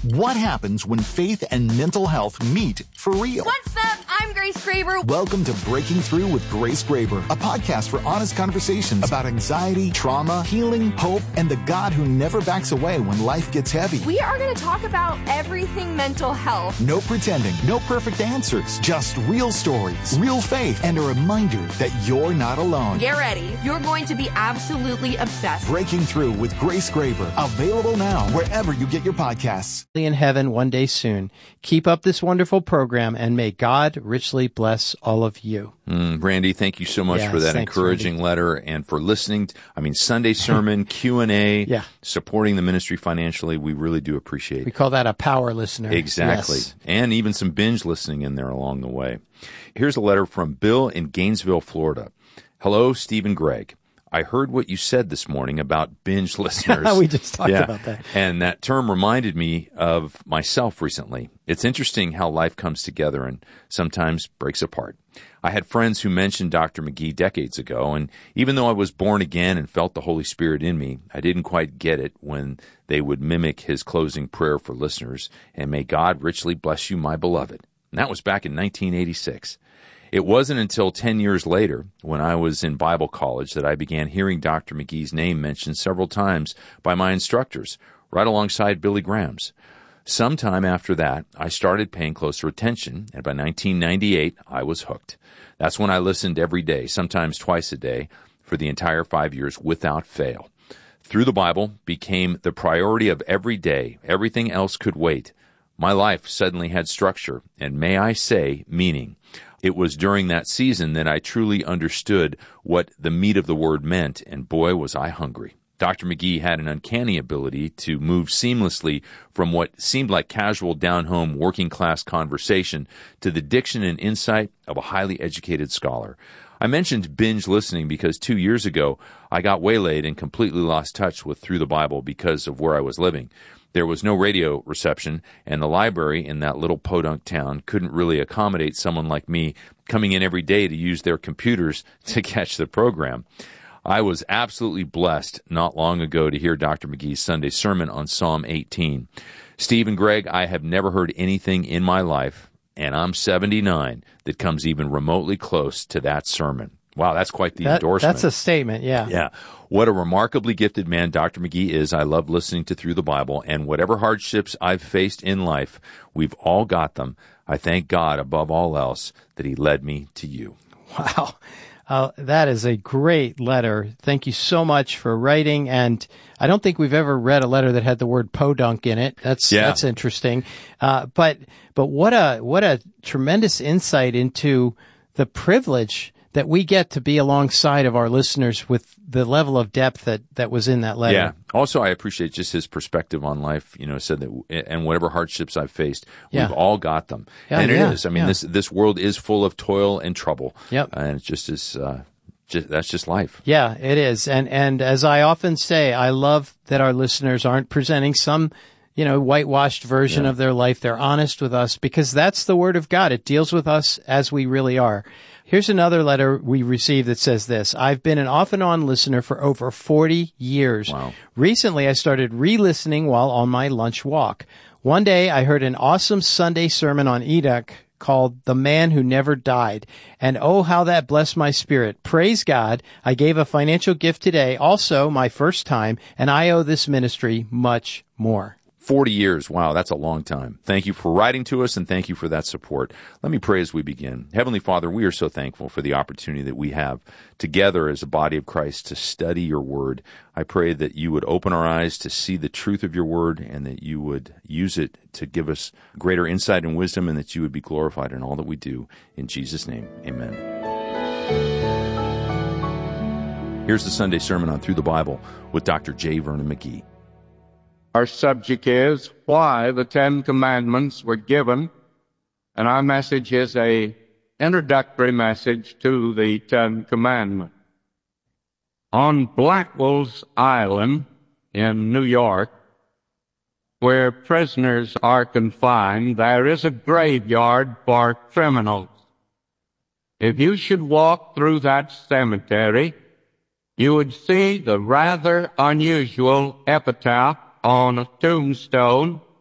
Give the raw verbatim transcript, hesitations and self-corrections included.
What happens when faith and mental health meet for real? What's up? I'm Grace Graber. Welcome to Breaking Through with Grace Graber, a podcast for honest conversations about anxiety, trauma, healing, hope, and the God who never backs away when life gets heavy. We are going to talk about everything mental health. No pretending, no perfect answers, just real stories, real faith, and a reminder that you're not alone. Get ready. You're going to be absolutely obsessed. Breaking Through with Grace Graber, available now wherever you get your podcasts. In heaven one day soon. Keep up this wonderful program, and may God richly bless all of you. Mm, Randy, thank you so much yes, for that thanks, encouraging Randy. letter and for listening. To, I mean, Sunday sermon, Q and A, yeah. supporting the ministry financially. We really do appreciate it. We call that a power listener. Exactly. Yes. And even some binge listening in there along the way. Here's a letter from Bill in Gainesville, Florida. Hello, Steve and Greg. I heard what you said this morning about binge listeners. We just talked yeah. about that. And that term reminded me of myself recently. It's interesting how life comes together and sometimes breaks apart. I had friends who mentioned Doctor McGee decades ago, and even though I was born again and felt the Holy Spirit in me, I didn't quite get it when they would mimic his closing prayer for listeners, and may God richly bless you, my beloved. And that was back in nineteen eighty-six. It wasn't until ten years later, when I was in Bible college, that I began hearing Doctor McGee's name mentioned several times by my instructors, right alongside Billy Graham's. Sometime after that, I started paying closer attention, and by nineteen ninety-eight, I was hooked. That's when I listened every day, sometimes twice a day, for the entire five years without fail. Through the Bible became the priority of every day. Everything else could wait. My life suddenly had structure, and may I say, meaning. It was during that season that I truly understood what the meat of the word meant, and boy, was I hungry. Doctor McGee had an uncanny ability to move seamlessly from what seemed like casual down-home working-class conversation to the diction and insight of a highly educated scholar. I mentioned binge listening because two years ago, I got waylaid and completely lost touch with Through the Bible because of where I was living. There was no radio reception, and the library in that little podunk town couldn't really accommodate someone like me coming in every day to use their computers to catch the program. I was absolutely blessed not long ago to hear Doctor McGee's Sunday sermon on Psalm eighteen. Steve and Greg, I have never heard anything in my life, and I'm seventy-nine, that comes even remotely close to that sermon. Wow, that's quite the that, endorsement. That's a statement, yeah. Yeah. What a remarkably gifted man Doctor McGee is. I love listening to Through the Bible, and whatever hardships I've faced in life, we've all got them. I thank God above all else that he led me to you. Wow. Uh, that is a great letter. Thank you so much for writing. And I don't think we've ever read a letter that had the word podunk in it. That's yeah. that's interesting. Uh, but but what a what a tremendous insight into the privilege that we get to be alongside of our listeners with the level of depth that, that was in that letter. Yeah. Also, I appreciate just his perspective on life, you know, said that, and whatever hardships I've faced, yeah. we've all got them. Yeah, and it yeah, is. I mean, yeah. this this world is full of toil and trouble. Yep. And it's just as, uh, just, that's just life. Yeah, it is. And, and as I often say, I love that our listeners aren't presenting some, you know, whitewashed version yeah. of their life. They're honest with us because that's the Word of God. It deals with us as we really are. Here's another letter we received that says this. I've been an off and on listener for over forty years. Wow. Recently, I started re-listening while on my lunch walk. One day, I heard an awesome Sunday sermon on Enoch called The Man Who Never Died. And oh, how that blessed my spirit. Praise God. I gave a financial gift today, also my first time, and I owe this ministry much more. forty years. Wow, that's a long time. Thank you for writing to us, and thank you for that support. Let me pray as we begin. Heavenly Father, we are so thankful for the opportunity that we have together as a body of Christ to study your word. I pray that you would open our eyes to see the truth of your word, and that you would use it to give us greater insight and wisdom, and that you would be glorified in all that we do. In Jesus' name, amen. Here's the Sunday sermon on Through the Bible with Doctor J. Vernon McGee. Our subject is why the Ten Commandments were given, and our message is a introductory message to the Ten Commandments. On Blackwell's Island in New York, where prisoners are confined, there is a graveyard for criminals. If you should walk through that cemetery, you would see the rather unusual epitaph on a tombstone